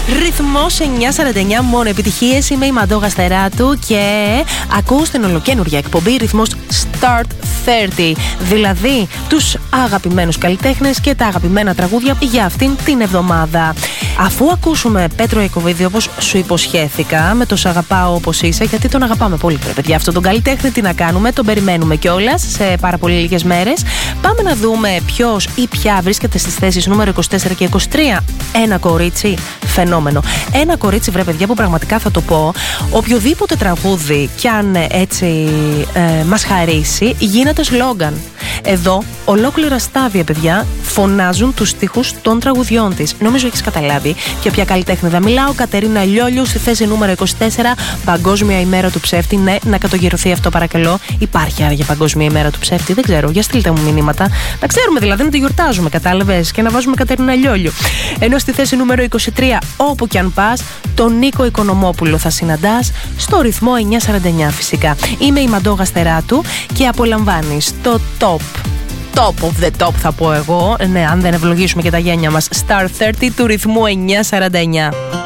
Ρυθμός 949, μόνο επιτυχίες. Είμαι η Μαντώ Γαστεράτου και ακούς την ολοκαίνουργια εκπομπή Ρυθμός Start 30. Δηλαδή τους αγαπημένους καλλιτέχνες και τα αγαπημένα τραγούδια για αυτήν την εβδομάδα. Αφού ακούσουμε Πέτρο Ιακωβίδη, όπως σου υποσχέθηκα, με το «Σ' αγαπάω όπως είσαι», γιατί τον αγαπάμε πολύ, παιδιά, αυτόν τον καλλιτέχνη, τι να κάνουμε, τον περιμένουμε κιόλας σε πάρα πολύ λίγες μέρες. Πάμε να δούμε ποιος ή ποια βρίσκεται στις θέσεις νούμερο 24 και 23. Ένα κορίτσι φαινόμενο. Ένα κορίτσι, βρε παιδιά, που πραγματικά θα το πω, οποιοδήποτε τραγούδι κι αν έτσι μας χαρίσει, γίνεται σλόγγαν. Εδώ ολόκληρα στάδια, παιδιά, φωνάζουν τους στίχους των τραγουδιών της. Νομίζω έχεις καταλάβει και ποια καλλιτέχνηδα μιλάω. Κατερίνα Λιόλιου στη θέση νούμερο 24, Παγκόσμια ημέρα του ψεύτη. Ναι, να κατογυρωθεί αυτό, παρακαλώ. Υπάρχει άραγε Παγκόσμια ημέρα του ψεύτη? Δεν ξέρω. Για στείλτε μου μηνύματα. Να ξέρουμε δηλαδή να τη γιορτάζουμε, κατάλαβες, και να βάζουμε Κατερίνα Λιόλιου. Ενώ στη θέση νούμερο 23, όπου κι αν πας, τον Νίκο Οικονομόπουλο θα συναντάς στο ρυθμό 949 φυσικά. Είμαι η Μαντώ Γαστεράτου και απολαμβάνεις το top of the top, θα πω εγώ, ναι, αν δεν ευλογήσουμε και τα γένια μας, Star 30 του ρυθμού 949.